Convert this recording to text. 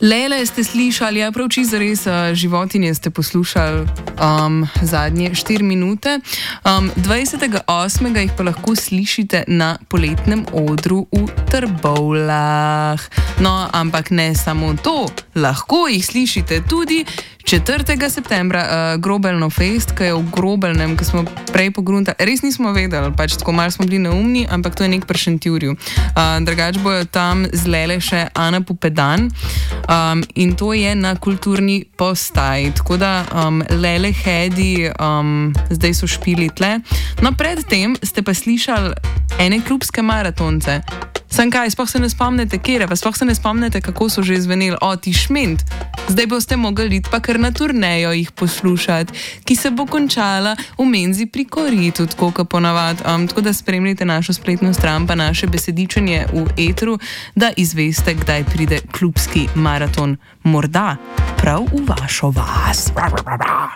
Lele ste slišali, ja, prav čisto res životinje ste poslušali zadnje 4 minute. 20.8. jih pa lahko slišite na poletnem odru v Trbovljah. No, ampak ne samo to, lahko jih slišite tudi 4. septembra, Grobelno Fest, ki je v Grobelnem, ki smo prej pogruntali. Res nismo vedeli, pač tako malo smo bili neumni, ampak to je nek pri Šentjurju. Drugač bojo tam z Lele še Ana Pupedan in to je na kulturni postaji. Tako da Lele Hedi zdaj so špili tle. No, predtem ste pa slišali ene klubske maratonce. Sam kaj, sploh se ne spomnite, kere, pa sploh se ne spomnite, kako so že zveneli. Ti Šment. Zdaj boste mogli iti pa kar na turnejo jih poslušati, ki se bo končala v Menzi pri Koritu, tako kot ponavadi. Tako da spremljite našo spletno stran pa naše besedičenje v etru, da izveste, kdaj pride klubski maraton. Morda prav v vašo vas.